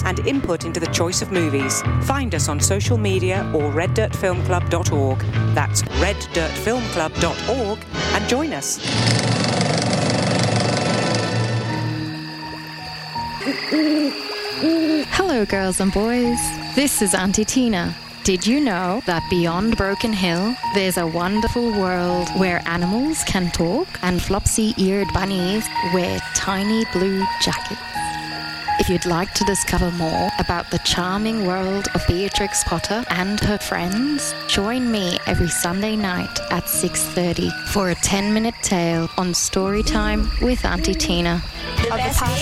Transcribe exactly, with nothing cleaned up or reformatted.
and input into the choice of movies. Find us on social media or red dirt film club dot org. That's red dirt film club dot org and join us. Hello, girls and boys. This is Auntie Tina. Did you know that beyond Broken Hill, there's a wonderful world where animals can talk and flopsy-eared bunnies wear tiny blue jackets? If you'd like to discover more about the charming world of Beatrix Potter and her friends, join me every Sunday night at six thirty for a ten-minute tale on Storytime with Auntie Tina. The best